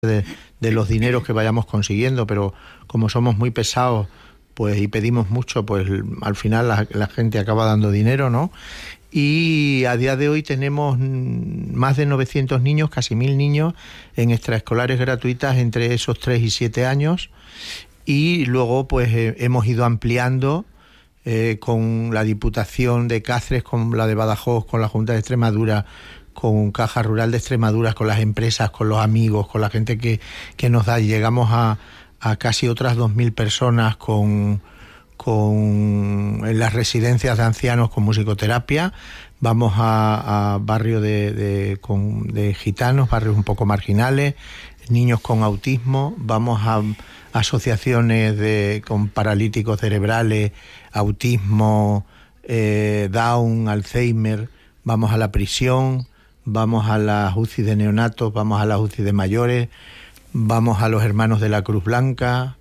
de los dineros que vayamos consiguiendo, pero como somos muy pesados pues y pedimos mucho, pues al final la gente acaba dando dinero, ¿no? Y a día de hoy tenemos más de 900 niños, casi 1000 niños en extraescolares gratuitas entre esos 3 y 7 años, y luego pues hemos ido ampliando con la Diputación de Cáceres, con la de Badajoz, con la Junta de Extremadura, con Caja Rural de Extremadura, con las empresas, con los amigos, con la gente que nos da. Llegamos a casi otras 2000 personas en las residencias de ancianos con musicoterapia. Vamos a barrios de gitanos, barrios un poco marginales, niños con autismo. Vamos a asociaciones con paralíticos cerebrales, autismo, Down, Alzheimer. Vamos a la prisión, vamos a las UCI de neonatos, vamos a las UCI de mayores, vamos a los hermanos de la Cruz Blanca.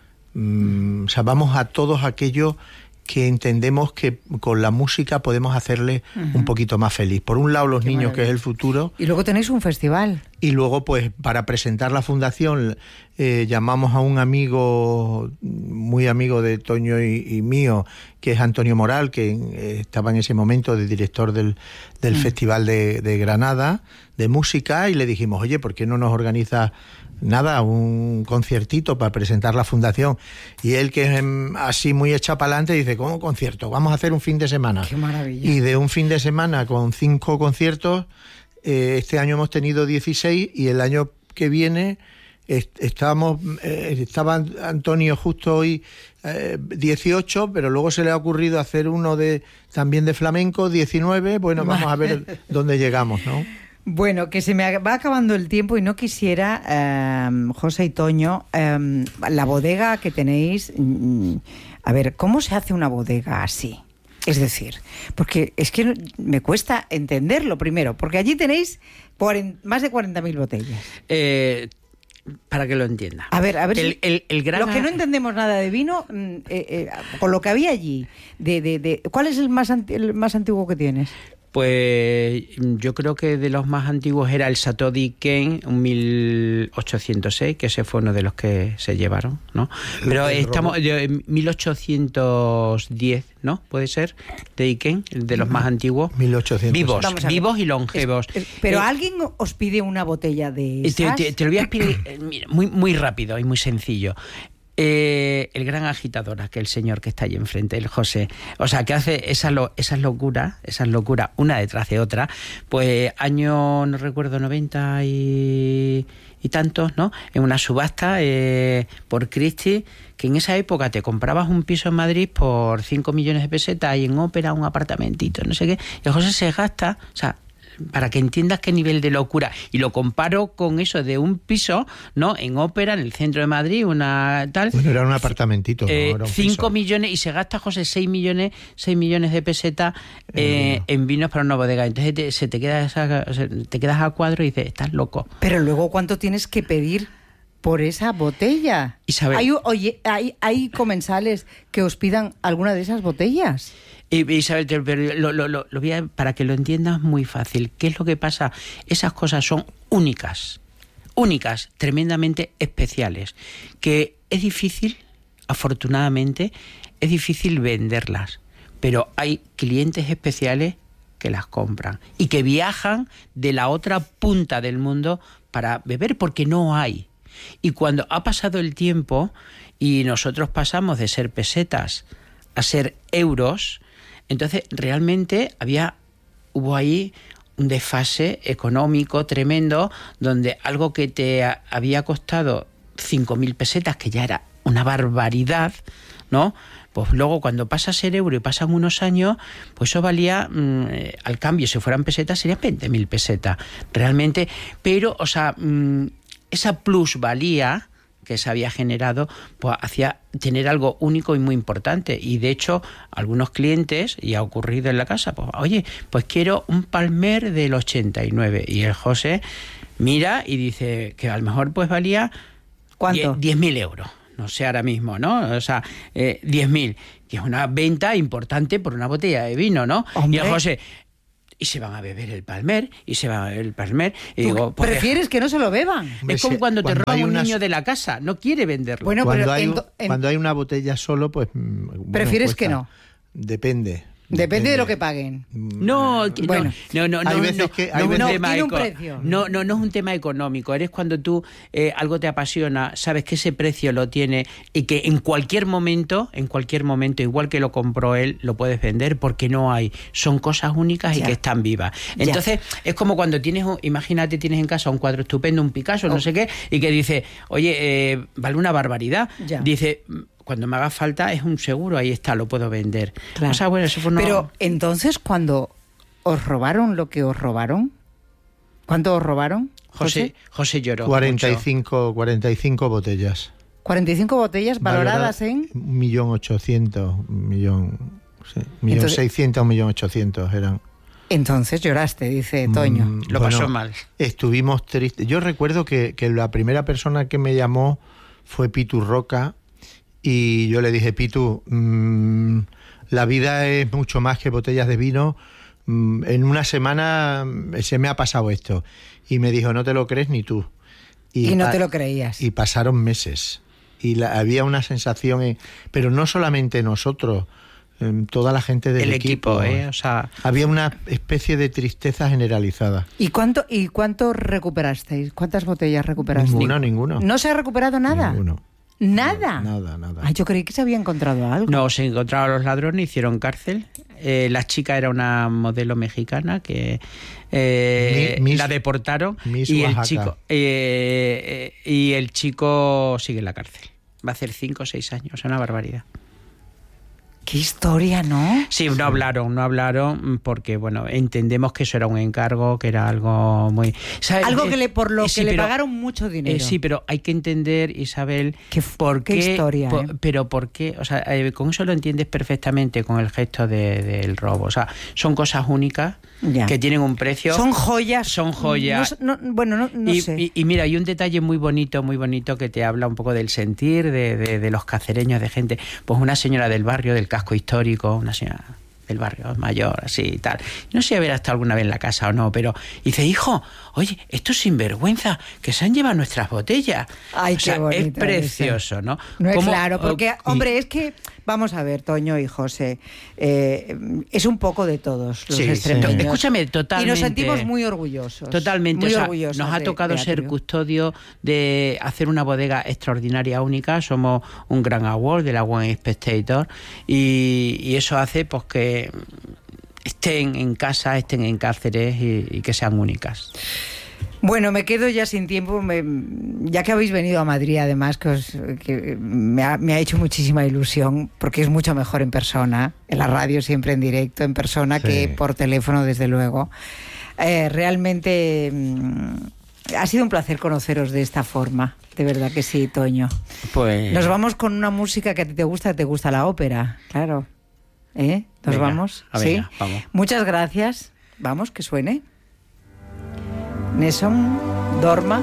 O sea, vamos a todos aquellos que entendemos que con la música podemos hacerle un poquito más feliz. Por un lado, los Qué niños, maravilla. que es el futuro. Y luego tenéis un festival. Y luego, pues, para presentar la fundación, llamamos a un amigo, muy amigo de Toño y mío, que es Antonio Moral, que estaba en ese momento de director del Festival de Granada, de música, y le dijimos, oye, ¿por qué no nos organizas nada, un conciertito para presentar la fundación? Y él, que es así muy echado para adelante, dice, ¿cómo concierto? Vamos a hacer un fin de semana. ¡Qué maravilla! Y de un fin de semana con 5 conciertos, este año hemos tenido 16, y el año que viene estaba Antonio justo hoy 18, pero luego se le ha ocurrido hacer uno también de flamenco, 19. Bueno, vamos a ver dónde llegamos, ¿no? Bueno, que se me va acabando el tiempo y no quisiera, José y Toño, la bodega que tenéis. A ver, ¿cómo se hace una bodega así? Es decir, porque es que me cuesta entenderlo primero, porque allí tenéis más de 40.000 botellas. Para que lo entienda. A ver, el gran... los que no entendemos nada de vino, con lo que había allí, ¿cuál es el más antiguo que tienes? Pues yo creo que de los más antiguos era el Chateau d'Yquem, un 1806, que ese fue uno de los que se llevaron, ¿no? Pero estamos en 1810, ¿no? Puede ser, de Yquem, de los más antiguos. 1800. Vivos y longevos. Pero ¿alguien os pide una botella de esas? Te lo voy a explicar mira, muy rápido y muy sencillo. El gran agitador, aquel señor que está allí enfrente, el José, o sea, que hace esas locuras, una detrás de otra, pues año, no recuerdo, 90 y tantos, ¿no? En una subasta por Christie, que en esa época te comprabas un piso en Madrid por 5 millones de pesetas y en Ópera un apartamentito, no sé qué, y el José se gasta, o sea, para que entiendas qué nivel de locura, y lo comparo con eso de un piso, ¿no? En Ópera, en el centro de Madrid, una tal. Bueno, era un apartamentito, ¿no? Era un 5 piso. millones, y se gasta, José, 6 millones de pesetas en vinos para una bodega. Entonces te quedas a cuadro y dices, estás loco. Pero luego, ¿cuánto tienes que pedir por esa botella? Isabel. ¿Hay comensales que os pidan alguna de esas botellas? Isabel, pero lo voy a, para que lo entiendas muy fácil. ¿Qué es lo que pasa? Esas cosas son únicas, tremendamente especiales, que es difícil, afortunadamente, es difícil venderlas, pero hay clientes especiales que las compran y que viajan de la otra punta del mundo para beber, porque no hay. Y cuando ha pasado el tiempo y nosotros pasamos de ser pesetas a ser euros, entonces realmente hubo ahí un desfase económico tremendo, donde algo que te había costado 5.000 pesetas, que ya era una barbaridad, ¿no? Pues luego, cuando pasa a ser euro y pasan unos años, pues eso valía, al cambio, si fueran pesetas, serían 20.000 pesetas. Realmente, pero, o sea, esa plusvalía que se había generado, pues hacía tener algo único y muy importante. Y de hecho, algunos clientes, y ha ocurrido en la casa, pues oye, pues quiero un Palmer del 89. Y el José mira y dice que a lo mejor pues valía... ¿Cuánto? 10.000 euros. No sé ahora mismo, ¿no? O sea, 10.000, que es una venta importante por una botella de vino, ¿no? Hombre. Y el José... y se van a beber el Palmer, y se van a beber el Palmer. Y digo, pues, ¿prefieres que no se lo beban? Es como cuando te roban un niño de la casa, no quiere venderlo. Bueno, cuando, pero cuando hay una botella solo, pues... ¿prefieres cuesta. que no? Depende. Depende de lo que paguen. No, bueno, no hay veces que hay veces, tiene un precio. No es un tema económico. Eres cuando tú algo te apasiona, sabes que ese precio lo tiene y que en cualquier momento, igual que lo compró él, lo puedes vender porque no hay. Son cosas únicas y que están vivas. Entonces, es como cuando imagínate, tienes en casa un cuadro estupendo, un Picasso, no sé qué, y que dice, oye, vale una barbaridad. Dice, cuando me haga falta es un seguro, ahí está, lo puedo vender. Claro. O sea, bueno, eso fue una... Pero entonces, cuando os robaron lo que os robaron, ¿cuánto os robaron? José lloró 45 botellas. 45 botellas valoradas en... 1.800.000, 1.600.000, 1.800.000 eran. Entonces lloraste, dice Toño. Lo pasó mal. Estuvimos tristes. Yo recuerdo que la primera persona que me llamó fue Pitu Roca, y yo le dije, Pitu, la vida es mucho más que botellas de vino. En una semana se me ha pasado esto. Y me dijo, no te lo crees ni tú. Y no te lo creías. Y pasaron meses. Y había una sensación, pero no solamente nosotros, toda la gente del equipo. O sea, había una especie de tristeza generalizada. ¿Y cuánto recuperasteis? ¿Cuántas botellas recuperasteis? Ninguna. ¿No se ha recuperado nada? Ninguno. ¿Nada? Nada. Ay, yo creí que se había encontrado algo. No, se encontraron los ladrones, hicieron cárcel. La chica era una modelo mexicana que la deportaron. Y el chico sigue en la cárcel. Va a hacer 5 o 6 años, es una barbaridad. Qué historia, ¿no? Sí, no hablaron porque, bueno, entendemos que eso era un encargo, que era algo muy... ¿sabes? Algo que le pagaron mucho dinero. Sí, pero hay que entender, Isabel, qué historia, pero por qué, o sea, con eso lo entiendes perfectamente con el gesto del robo. O sea, son cosas únicas que tienen un precio. Son joyas. Son joyas. No sé. Y mira, hay un detalle muy bonito que te habla un poco del sentir de los cacereños, de gente. Pues una señora del barrio, del casco histórico, una señora del barrio mayor, así y tal. No sé si habrá estado alguna vez en la casa o no, pero dice, hijo, oye, esto es sinvergüenza, que se han llevado nuestras botellas. Ay, qué bonito. Es precioso, ¿no? No es claro, porque, hombre, es que, vamos a ver, Toño y José, es un poco de todos los extremeños. Escúchame, totalmente. Y nos sentimos muy orgullosos. Totalmente. Muy orgullosos. Nos ha tocado ser custodio de hacer una bodega extraordinaria, única. Somos un gran award de la Wine Spectator y eso hace pues que estén en casa, estén en Cáceres y que sean únicas. Bueno, me quedo ya sin tiempo, ya que habéis venido a Madrid, además, que me ha hecho muchísima ilusión, porque es mucho mejor en persona, en la radio siempre en directo, en persona, que por teléfono, desde luego. Realmente ha sido un placer conoceros de esta forma, de verdad que sí, Toño. Pues... Nos vamos con una música que a ti te gusta la ópera, claro. ¿Nos vamos? ¿Sí? Vamos. Muchas gracias. Vamos, que suene. Nessun dorma.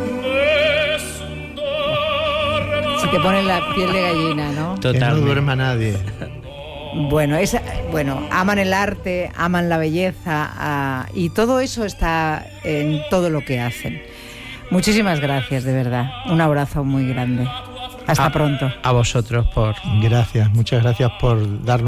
Se te pone la piel de gallina, ¿no? Totalmente. Que no duerma nadie. Bueno, aman el arte, aman la belleza, y todo eso está en todo lo que hacen. Muchísimas gracias, de verdad. Un abrazo muy grande. Hasta pronto. A vosotros por... Gracias, muchas gracias por darnos